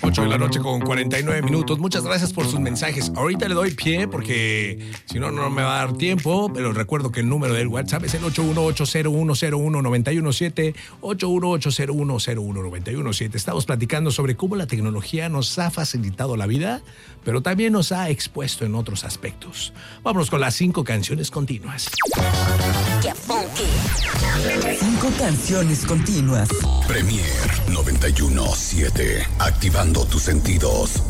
8 de la noche con 49 minutos. Muchas gracias por sus mensajes. Ahorita le doy pie porque si no, no me va a dar tiempo. Pero recuerdo que el número del WhatsApp es el 81801019117. 81801019117. Estamos platicando sobre cómo la tecnología nos ha facilitado la vida, pero también nos ha expuesto en otros aspectos. Vámonos con las 5 canciones continuas. 5 canciones continuas. Premier 91.7. Activando tus sentidos.